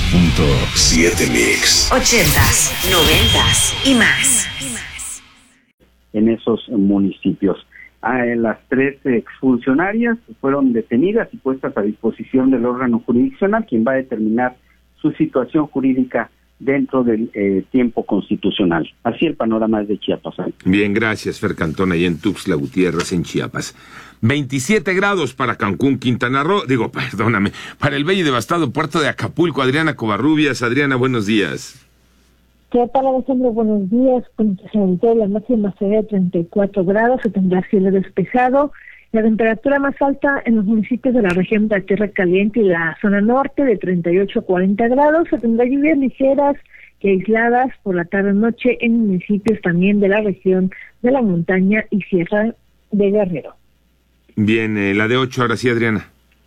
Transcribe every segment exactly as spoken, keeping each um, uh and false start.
punto siete Mix. Ochentas, noventas y más. En esos municipios. Ah, las tres exfuncionarias fueron detenidas y puestas a disposición del órgano jurisdiccional, quien va a determinar su situación jurídica dentro del eh, tiempo constitucional. Así el panorama es de Chiapas. ¿eh? Bien, gracias, Fer Cantón, ahí en Tuxtla Gutiérrez, en Chiapas. veintisiete grados para Cancún, Quintana Roo, digo, perdóname, para el bello y devastado puerto de Acapulco. Adriana Covarrubias. Adriana, buenos días. ¿Qué tal, Alejandro? Buenos días. Con la máxima será de treinta y cuatro grados, se tendrá cielo despejado. La temperatura más alta en los municipios de la región de la Tierra Caliente y la zona norte de treinta y ocho a cuarenta grados. Se tendrá lluvias ligeras y aisladas por la tarde-noche en municipios también de la región de la montaña y Sierra de Guerrero. Bien, eh, la de ocho, ahora sí, Adriana.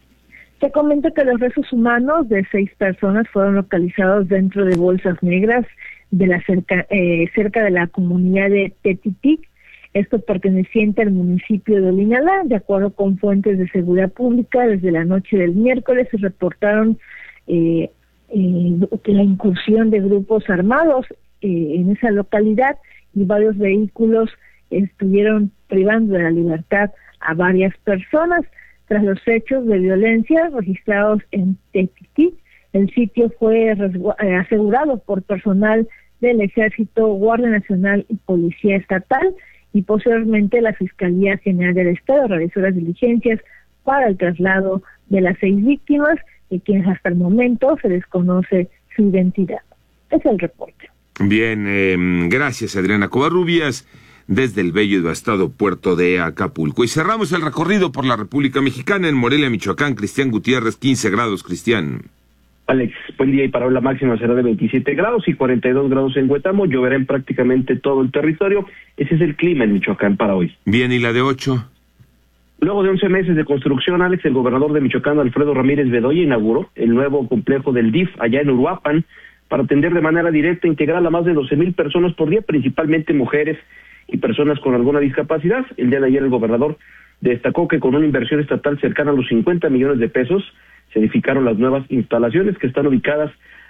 Te comento que los restos humanos de seis personas fueron localizados dentro de bolsas negras de la cerca, eh, cerca de la comunidad de Tetitic, esto perteneciente al municipio de Olinalá. De acuerdo con fuentes de seguridad pública, desde la noche del miércoles se reportaron eh, eh, la incursión de grupos armados eh, en esa localidad y varios vehículos estuvieron privando de la libertad a varias personas. Tras los hechos de violencia registrados en Tetitic, el sitio fue resgu- eh, asegurado por personal del Ejército, Guardia Nacional y Policía Estatal, y posteriormente la Fiscalía General del Estado realizó las diligencias para el traslado de las seis víctimas, de quienes hasta el momento se desconoce su identidad. Es el reporte. Bien, eh, gracias, Adriana Covarrubias, desde el bello y devastado puerto de Acapulco. Y cerramos el recorrido por la República Mexicana en Morelia, Michoacán. Cristian Gutiérrez, quince grados, Cristian. Alex, buen día, y para hoy la máxima será de veintisiete grados y cuarenta y dos grados en Huetamo. Lloverá en prácticamente todo el territorio. Ese es el clima en Michoacán para hoy. Bien, ¿y la de ocho? Luego de once meses de construcción, Alex, el gobernador de Michoacán, Alfredo Ramírez Bedoya, inauguró el nuevo complejo del D I F allá en Uruapan para atender de manera directa e integral a más de doce mil personas por día, principalmente mujeres y personas con alguna discapacidad. El día de ayer el gobernador destacó que con una inversión estatal cercana a los cincuenta millones de pesos, se edificaron las nuevas instalaciones que están ubicadas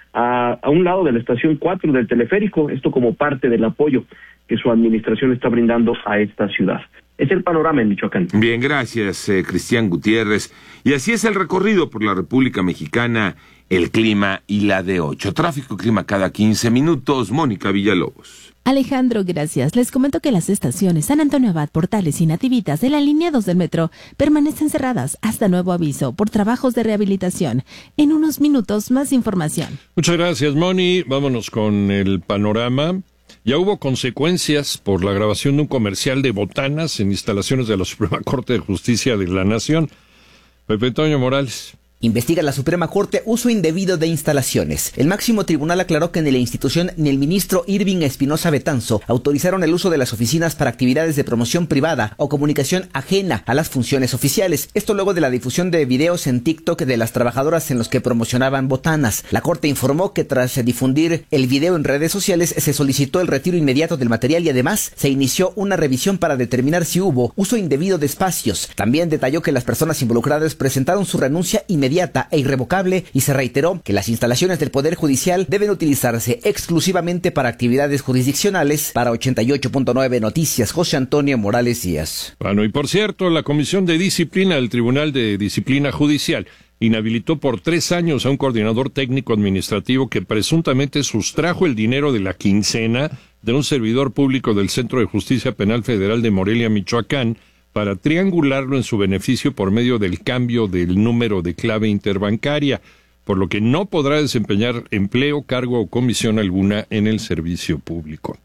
a, a un lado de la estación cuatro del teleférico, esto como parte del apoyo que su administración está brindando a esta ciudad. Es el panorama en Michoacán. Bien, gracias, eh, Cristian Gutiérrez. Y así es el recorrido por la República Mexicana, el clima y la de ocho. Tráfico, clima cada quince minutos. Mónica Villalobos. Alejandro, gracias. Les comento que las estaciones San Antonio Abad, Portales y Nativitas de la línea dos del metro permanecen cerradas hasta nuevo aviso por trabajos de rehabilitación. En unos minutos, más información. Muchas gracias, Moni. Vámonos con el panorama. Ya hubo consecuencias por la grabación de un comercial de botanas en instalaciones de la Suprema Corte de Justicia de la Nación. Pepe Toño Morales. Investiga la Suprema Corte uso indebido de instalaciones. El máximo tribunal aclaró que ni la institución ni el ministro Irving Espinosa Betanzo autorizaron el uso de las oficinas para actividades de promoción privada o comunicación ajena a las funciones oficiales. Esto luego de la difusión de videos en TikTok de las trabajadoras en los que promocionaban botanas. La Corte informó que tras difundir el video en redes sociales se solicitó el retiro inmediato del material y además se inició una revisión para determinar si hubo uso indebido de espacios. También detalló que las personas involucradas presentaron su renuncia inmediata e irrevocable y se reiteró que las instalaciones del Poder Judicial deben utilizarse exclusivamente para actividades jurisdiccionales. Para ochenta y ocho punto nueve Noticias, José Antonio Morales Díaz. Bueno, y por cierto, la Comisión de Disciplina del Tribunal de Disciplina Judicial inhabilitó por tres años a un coordinador técnico administrativo que presuntamente sustrajo el dinero de la quincena de un servidor público del Centro de Justicia Penal Federal de Morelia, Michoacán, para triangularlo en su beneficio por medio del cambio del número de clave interbancaria, por lo que no podrá desempeñar empleo, cargo o comisión alguna en el servicio público.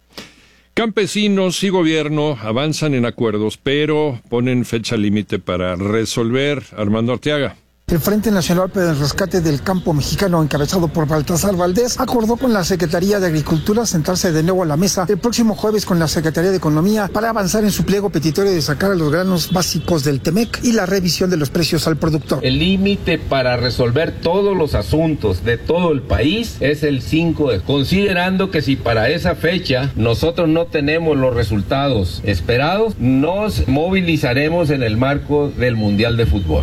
Campesinos y gobierno avanzan en acuerdos, pero ponen fecha límite para resolver. Armando Arteaga. El Frente Nacional para el Rescate del Campo Mexicano, encabezado por Baltasar Valdés, acordó con la Secretaría de Agricultura sentarse de nuevo a la mesa el próximo jueves con la Secretaría de Economía para avanzar en su pliego petitorio de sacar a los granos básicos del Temec y la revisión de los precios al productor. El límite para resolver todos los asuntos de todo el país es el cinco de, considerando que si para esa fecha nosotros no tenemos los resultados esperados, nos movilizaremos en el marco del Mundial de Fútbol.